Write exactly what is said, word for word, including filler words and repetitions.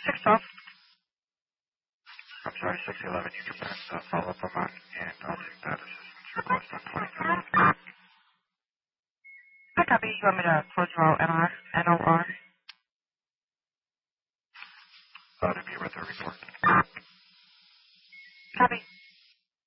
six twelve. I'm sorry, six eleven. You can pass the follow-up I'm on, and I'll take that assistance request on twenty-three. Hi, copy. You want me to close your N R, N O R? Uh, to be with the report. Copy.